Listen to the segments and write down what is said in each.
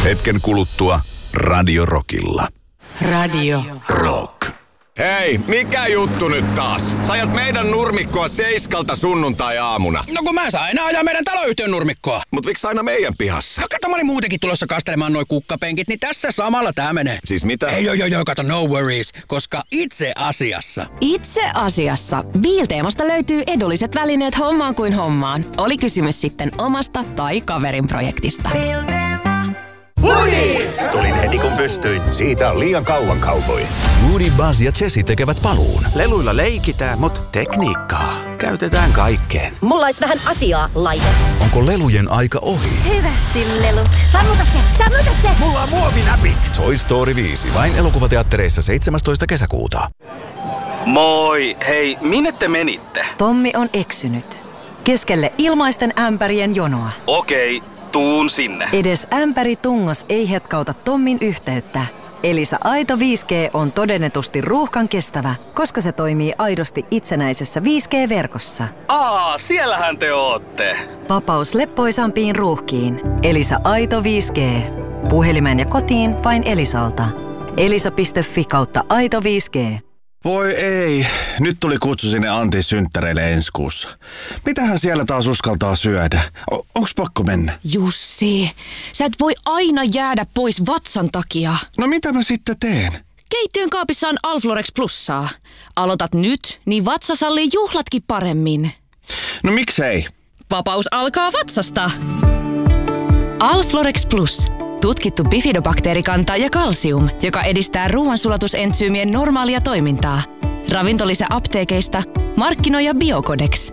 Hetken kuluttua Radio Rockilla. Radio Rock. Hei, mikä juttu nyt taas? Sä ajat meidän nurmikkoa 7 sunnuntai-aamuna. No kun mä saan aina ajaa meidän taloyhtiön nurmikkoa. Mut miksi aina meidän pihassa? No kato, mä olin muutenkin tulossa kastelemaan noi kukkapenkit, niin tässä samalla tää menee. Siis mitä? Ei, kato, no worries, koska itse asiassa Biilteemasta löytyy edulliset välineet hommaan kuin hommaan. Oli kysymys sitten omasta tai kaverin projektista. Woody! Tulin heti kun pystyin. Siitä on liian kauan cowboy. Woody, Buzz ja Jessie tekevät paluun. Leluilla leikitään, mut tekniikkaa käytetään kaikkeen. Mulla olisi vähän asiaa, laite. Onko lelujen aika ohi? Hyvästi, lelut. Sammuta se! Mulla on muovinäpit! Toy Story 5. Vain elokuvateattereissa 17. kesäkuuta. Moi! Hei, minne te menitte? Tommi on eksynyt. Keskelle ilmaisten ämpärien jonoa. Okei, tuun sinne. Edes ämpäri tungos ei hetkauta Tommin yhteyttä. Elisa Aito 5G on todennetusti ruuhkan kestävä, koska se toimii aidosti itsenäisessä 5G-verkossa. Siellähän te ootte. Vapaus leppoisampiin ruuhkiin. Elisa Aito 5G. Puhelimeen ja kotiin vain Elisalta. elisa.fi/Aito 5G. Voi ei, nyt tuli kutsu sinne Antin synttäreille ensi kuussa. Mitähän siellä taas uskaltaa syödä? Onks pakko mennä? Jussi, sä et voi aina jäädä pois vatsan takia. No mitä mä sitten teen? Keittiön kaapissa on Alflorex Plussaa. Aloitat nyt, niin vatsa sallii juhlatkin paremmin. No miksei? Vapaus alkaa vatsasta. Alflorex Plus. Tutkittu bifidobakteerikanta ja kalsium, joka edistää ruoansulatusentsyymien normaalia toimintaa. Ravintolisä apteekeista, markkinoija Biocodex.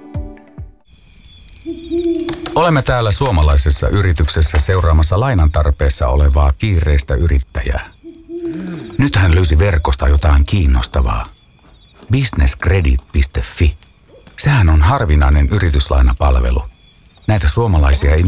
Olemme täällä suomalaisessa yrityksessä seuraamassa lainan tarpeessa olevaa kiireistä yrittäjää. Nyt hän löysi verkosta jotain kiinnostavaa. Businesscredit.fi. Sehän on harvinainen yrityslainapalvelu. Näitä suomalaisia ei